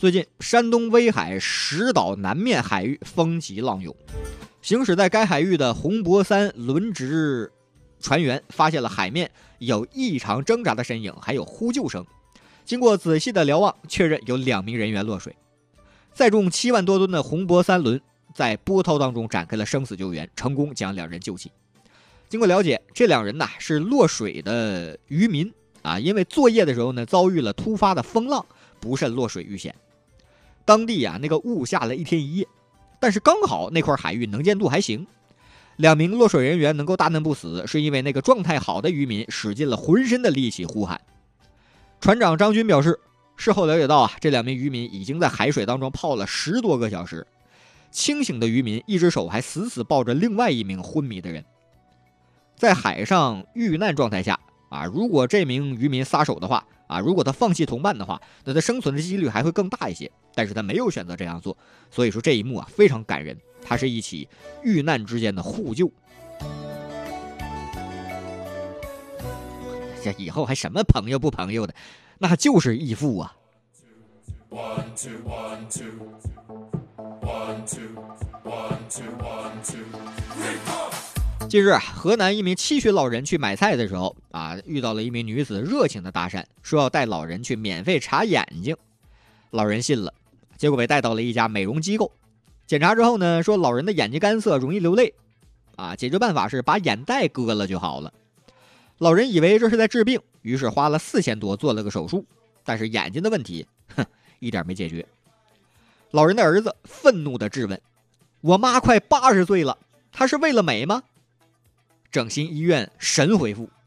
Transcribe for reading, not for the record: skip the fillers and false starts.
最近，山东威海石岛南面海域风起浪涌，行驶在该海域的红博3轮值船员发现了海面有异常挣扎的身影，还有呼救声。经过仔细的瞭望，确认有2名人员落水。载重7万多吨的红博3轮在波涛当中展开了生死救援，成功将2人救起。经过了解，这2人是落水的渔民因为作业的时候呢遭遇了突发的风浪，不慎落水遇险。当地那个雾下了1天1夜，但是刚好那块海域能见度还行。2名落水人员能够大难不死，是因为那个状态好的渔民使尽了浑身的力气呼喊。船长张军表示，事后了解到这2名渔民已经在海水当中泡了10多个小时，清醒的渔民一只手还死死抱着另外1名昏迷的人。在海上遇难状态下如果这名渔民撒手的话如果他放弃同伴的话，那他生存的几率还会更大一些，但是他没有选择这样做，所以说这一幕非常感人，它是一起遇难之间的互救。这以后还什么朋友不朋友的，那就是义父啊。近日河南一名70岁老人去买菜的时候遇到了一名女子热情的搭讪，说要带老人去免费查眼睛。老人信了，结果被带到了一家美容机构。检查之后呢，说老人的眼睛干涩，容易流泪解决办法是把眼袋割了就好了。老人以为这是在治病，于是花了4000多做了个手术，但是眼睛的问题一点没解决。老人的儿子愤怒地质问，我妈快80岁了，她是为了美吗？整形医院神回复